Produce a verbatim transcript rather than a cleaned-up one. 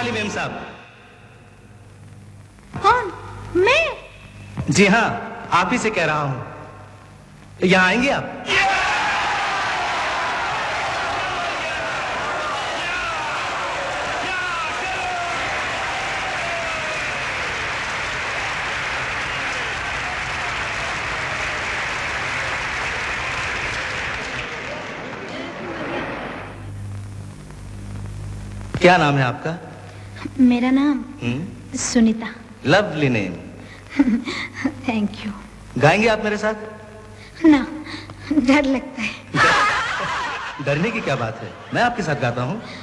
वाली मेम साहब। कौन? मैं? जी हाँ, आप ही से कह रहा हूं। यहाँ आएंगे आप? क्या नाम है आपका? मेरा नाम हुँ? Sunita. Lovely name. Thank you. गाएंगे आप मेरे साथ? ना, डर लगता है। डरने की क्या बात है, मैं आपके साथ गाता हूँ।